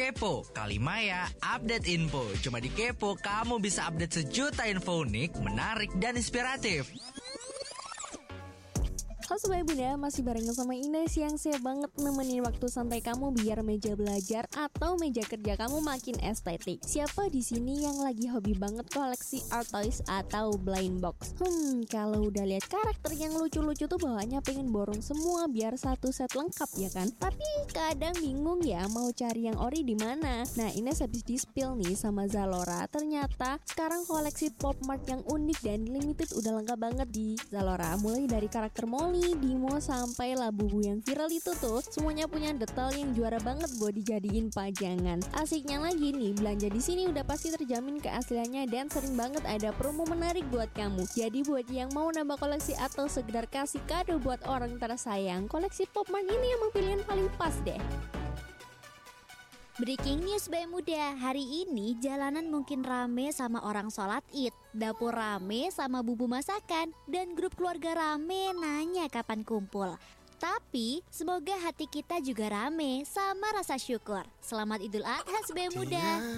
Kepo, Kalimaya, update info. Cuma di Kepo, kamu bisa update sejuta info unik, menarik, dan inspiratif. Halo Sobat Bunda, masih barengan sama Ines yang siap banget nemenin waktu santai kamu biar meja belajar atau meja kerja kamu makin estetik. Siapa di sini yang lagi hobi banget koleksi art toys atau blind box? Kalau udah lihat karakter yang lucu-lucu tuh bawaannya pengen borong semua biar satu set lengkap ya kan? Tapi kadang bingung ya mau cari yang ori di mana. Nah, Ines habis di-spill nih sama Zalora. Ternyata sekarang koleksi pop mart yang unik dan limited udah lengkap banget di Zalora. Mulai dari karakter Molly, Dimo, sampai Labubu yang viral itu tuh semuanya punya detail yang juara banget buat dijadiin pajangan. Asiknya lagi nih, belanja di sini udah pasti terjamin keasliannya dan sering banget ada promo menarik buat kamu. Jadi buat yang mau nambah koleksi atau sekedar kasih kado buat orang tersayang, koleksi Popmart ini emang pilihan paling pas deh. Breaking news Bay Muda, hari ini jalanan mungkin rame sama orang sholat id, dapur rame sama bumbu masakan, dan grup keluarga rame nanya kapan kumpul. Tapi semoga hati kita juga rame sama rasa syukur. Selamat Idul Adha Bay Muda.